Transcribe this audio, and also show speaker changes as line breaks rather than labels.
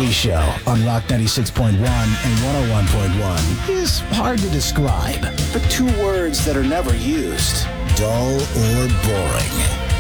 Cody Show on Rock 96.1 and 101.1 is hard to describe, but two words that are never used: dull or boring.